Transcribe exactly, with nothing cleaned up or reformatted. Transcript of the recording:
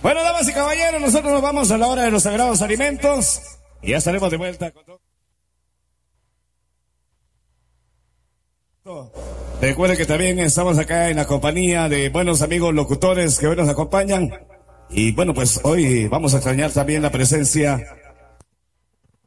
Bueno, damas y caballeros, nosotros nos vamos a la hora de los sagrados alimentos y ya estaremos de vuelta con todo. Recuerden que también estamos acá en la compañía de buenos amigos locutores que hoy nos acompañan. Y bueno, pues hoy vamos a extrañar también la presencia